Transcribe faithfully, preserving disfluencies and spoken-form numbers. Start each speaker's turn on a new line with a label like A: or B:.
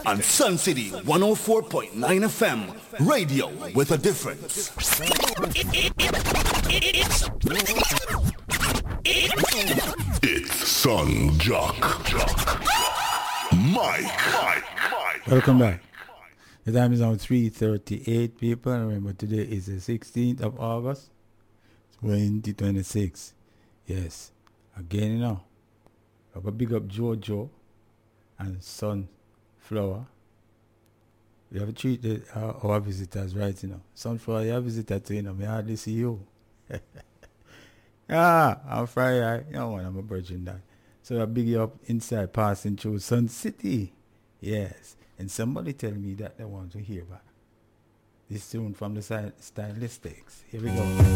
A: on Sun City one oh four point nine F M, radio with a difference. It's Sun Jock. Mike. Mike. Mike.
B: Welcome back. The time is now three thirty-eight, people. Remember, today is the sixteenth of August, twenty twenty-six. Yes. Again, you know, I'm going to big up Jojo and Sunflower. We have to treat the, our, our visitors right, you know. Sunflower, you're a visitor too, you know. I hardly see you. Ah, I'm Friday. You know what, I'm a virgin that. So I big you up inside, passing through Sun City. Yes. And somebody tell me that they want to hear back this tune from the Stylistics. Here we go.